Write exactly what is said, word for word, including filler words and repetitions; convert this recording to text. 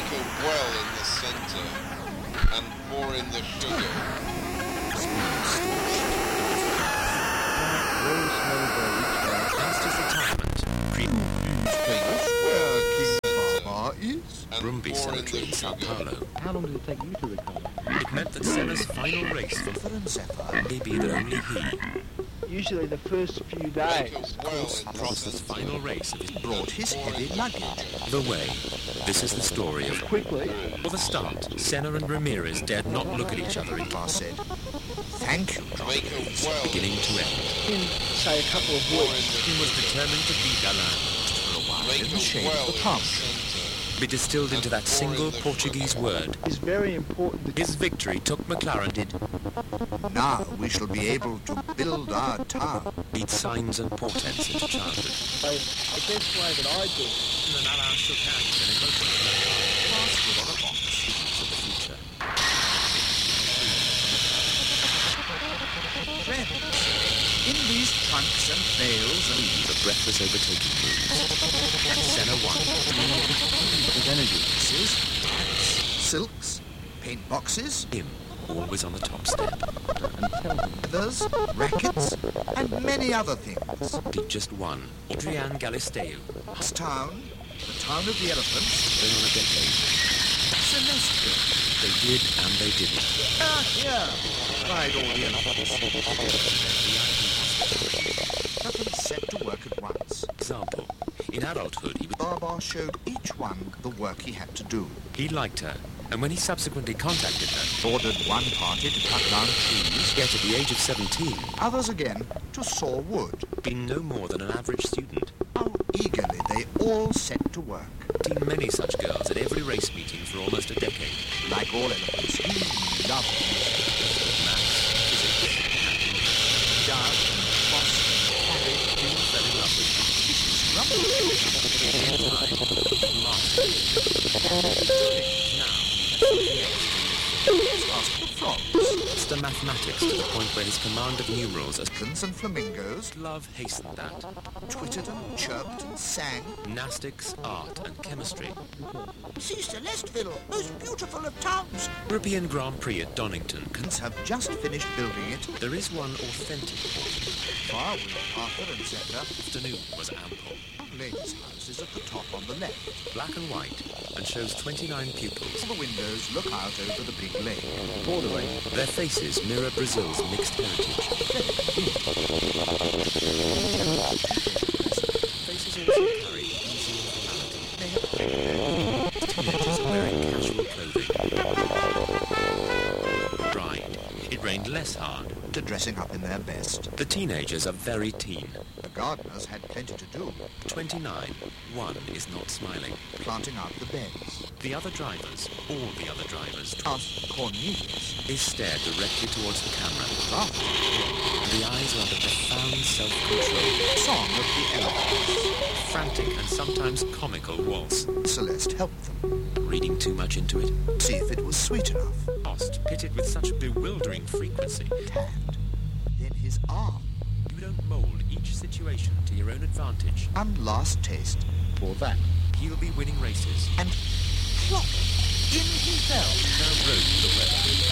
Make a well in the center and pour in the sugar. Past his retirement, Where King Baba is? Brumby Cemetery in Sao Paulo. How long did it take you to recover? It meant that Senna's final race for Zephyr and Zephyr. may be that only he, Usually the first few Make days. a well in the across the center. final race of his Brought his heavy luggage. The Way. This is the story of... Quickly, For the start, Senna and Ramirez dared not look at each other in Baba said, "Thank you, John Make a Cleese." well beginning to end. in, say, a couple of pour in weeks. He the was determined to be gallant, For a while Make in the a shade well of the in palm the tree. center. be distilled into that single Portuguese word. It's very important that His victory took McLaren did Now we shall be able to build our town. beat signs and portents into childhood. say the best way that I do it. And Alain shook hands and emotionally passed with on a box visions of the future. Friends, in these trunks and bales and The breathless overtaking moves. And Senna won. boxes, hats, silks, paint boxes, Him, always on the top step. feathers, rackets, and many other things. Did just one. Adrian Galisteu. This town, the town of the elephants, Been on a decade. Celestial. They did and they didn't. Ah, here, cried all the elephants. Nothing set to work at once. Example. In adulthood, he, was, Baba showed each one the work he had to do. he liked her. And when he subsequently contacted her, Ordered one party to cut down trees, yet at the age of seventeen, others again to saw wood. been no more than an average student. How eagerly they all set to work. Seen many such girls at every race meeting for almost a decade. Like all elephants, he loved music. Maths, physics, Dove, Boston, Harry, he fell in love with Fishes, Rumble. Asked the frogs, Master mathematics to the point where his command of numerals as chickens and flamingos, love hastened that. twittered and chirped and sang. Gymnastics, art and chemistry. See Celestville, most beautiful of towns. European Grand Prix at Donington. Con- Have just finished building it. there is one authentic port. Far with Arthur and Zephyr. Afternoon was ample. Lady's house is at the top on the left. Black and white and shows twenty-nine pupils. The windows look out over the big lake. Bordering. Their faces mirror Brazil's mixed heritage. Faces also carry easy informality. Teenagers are wearing casual clothing. Bride. It rained less hard. To dressing up in their best. The teenagers are very teen. The gardeners had plenty to do, twenty-nine. One is not smiling. planting out the beds. The other drivers, all the other drivers, Asked Cornelius. they stare directly towards the camera. Ah, The eyes are under profound self-control. song of the elephants. Frantic and sometimes comical waltz. Celeste helped them. Reading too much into it. See if it was sweet enough. Lost, pitted with such bewildering frequency. Tapped. Then his arm. You don't mould each situation to your own advantage. And last taste. For that. He'll be winning races. And plop! In he fell. Now rode the weather.